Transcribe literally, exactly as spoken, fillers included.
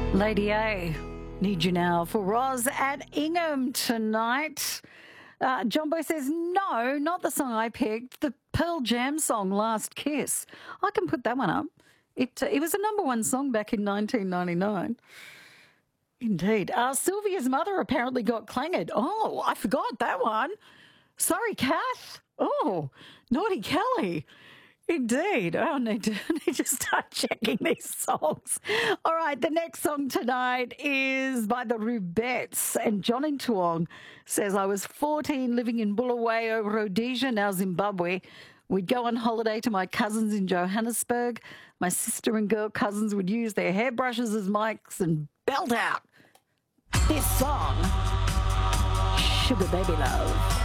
Lady A, need you now for Roz at Ingham tonight. Uh, John Boy says, no, not the song I picked, the Pearl Jam song, Last Kiss. I can put that one up. It, uh, it was a number one song back in nineteen ninety-nine. Indeed. Uh, Sylvia's mother apparently got clanged. Oh, I forgot that one. Sorry, Kath. Oh, naughty Kelly. Indeed. I need to, I need to start checking these songs. All right, the next song tonight is by the Rubettes. And John in Tuong says, I was fourteen living in Bulawayo, Rhodesia, now Zimbabwe. We'd go on holiday to my cousins in Johannesburg. My sister and girl cousins would use their hairbrushes as mics and belt out this song, Sugar Baby Love.